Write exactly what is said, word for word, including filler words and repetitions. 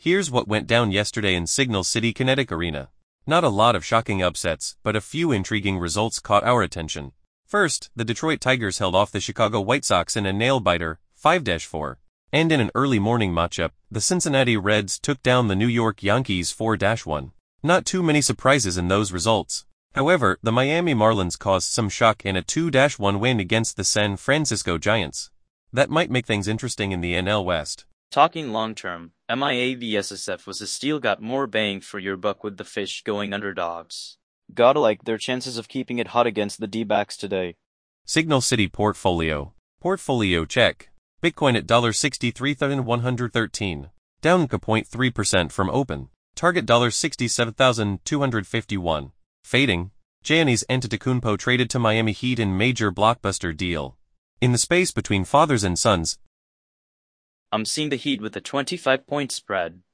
Here's what went down yesterday in Signal City Kinetic Arena. Not a lot of shocking upsets, but a few intriguing results caught our attention. First, the Detroit Tigers held off the Chicago White Sox in a nail-biter, five to four. And in an early morning matchup, the Cincinnati Reds took down the New York Yankees four to one. Not too many surprises in those results. However, the Miami Marlins caused some shock in a two to one win against the San Francisco Giants. That might make things interesting in the N L West. Talking long-term, M I A v S S F was a steal, got more bang for your buck with the Fish going underdogs. Gotta like their chances of keeping it hot against the D-backs today. Signal City Portfolio. Portfolio check. Bitcoin at sixty-three thousand one hundred thirteen. Down zero point three percent from open. Target sixty-seven thousand two hundred fifty-one. Fading. Giannis Antetokounmpo traded to Miami Heat in major blockbuster deal. In the space between fathers and sons, I'm seeing the Heat with a twenty-five point spread.